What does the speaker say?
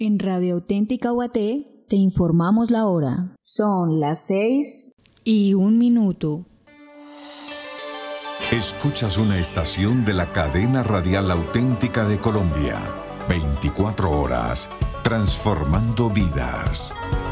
En Radio Auténtica Guaté te informamos la hora. Son las 6:01. Escuchas una estación de la cadena radial Auténtica de Colombia. 24 horas, transformando vidas.